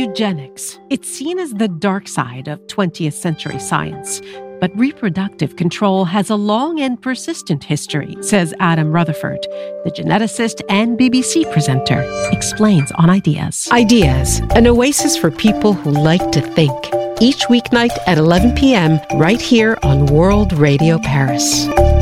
Eugenics. It's seen as the dark side of 20th century science. But reproductive control has a long and persistent history, says Adam Rutherford, the geneticist and BBC presenter, explains on Ideas. Ideas, an oasis for people who like to think. Each weeknight at 11 p.m. right here on World Radio Paris.